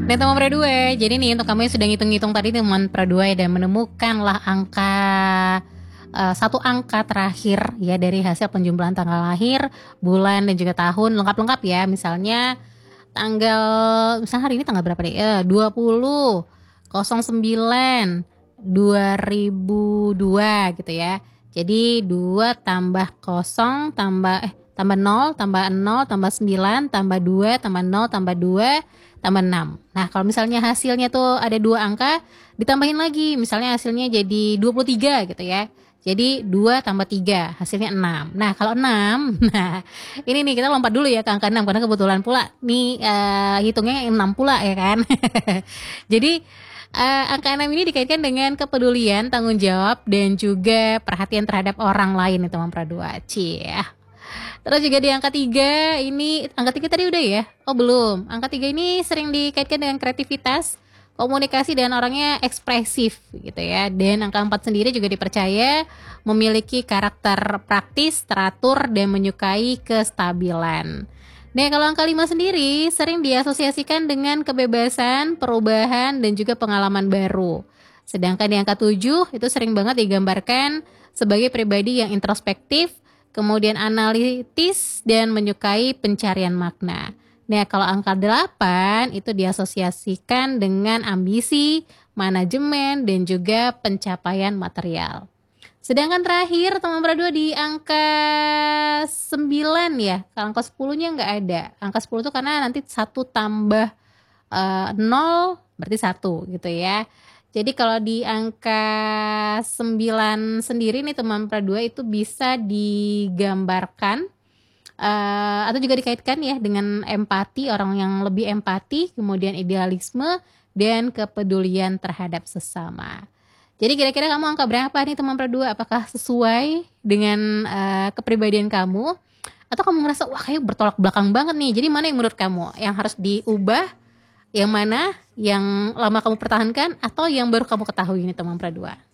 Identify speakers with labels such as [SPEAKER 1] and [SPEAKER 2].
[SPEAKER 1] Dan teman perdua, jadi nih untuk kamu yang sudah ngitung-ngitung tadi teman perdua dan menemukanlah angka satu angka terakhir ya dari hasil penjumlahan tanggal lahir, bulan dan juga tahun lengkap-lengkap ya. Misalnya misalnya hari ini tanggal berapa deh? 20/09/2002 gitu ya. Jadi 2 tambah 0 tambah 0 tambah 0 tambah 9 tambah 2 tambah 0 tambah 2 tambah 6. Nah, kalau misalnya hasilnya tuh ada 2 angka, ditambahin lagi. Misalnya hasilnya jadi 23 gitu ya. Jadi 2 tambah 3 hasilnya 6. Nah, kalau 6, nah ini nih kita lompat dulu ya ke angka 6 karena kebetulan pula nih hitungnya 6 pula ya kan. Jadi angka 6 ini dikaitkan dengan kepedulian, tanggung jawab dan juga perhatian terhadap orang lain nih teman perdua. Cie. Terus juga di angka 3 ini, angka 3 tadi udah ya? Oh belum, angka 3 ini sering dikaitkan dengan kreativitas, komunikasi dan orangnya ekspresif gitu ya. Dan angka 4 sendiri juga dipercaya memiliki karakter praktis, teratur dan menyukai kestabilan. Nah kalau angka 5 sendiri sering diasosiasikan dengan kebebasan, perubahan dan juga pengalaman baru. Sedangkan di angka 7 itu sering banget digambarkan sebagai pribadi yang introspektif, kemudian analitis dan menyukai pencarian makna. Nah, kalau angka 8 itu diasosiasikan dengan ambisi, manajemen dan juga pencapaian material. Sedangkan terakhir teman berdua di angka 9 ya. Kalau angka 10-nya nggak ada. Angka 10 itu karena nanti 1 tambah 0 berarti 1 gitu ya. Jadi kalau di angka 9 sendiri nih teman perdua itu bisa digambarkan atau juga dikaitkan ya dengan empati, orang yang lebih empati, kemudian idealisme dan kepedulian terhadap sesama. Jadi kira-kira kamu angka berapa nih teman perdua? Apakah sesuai dengan kepribadian kamu? Atau kamu ngerasa wah kayak bertolak belakang banget nih. Jadi mana yang menurut kamu yang harus diubah? Yang mana yang lama kamu pertahankan atau yang baru kamu ketahui ini teman perdua?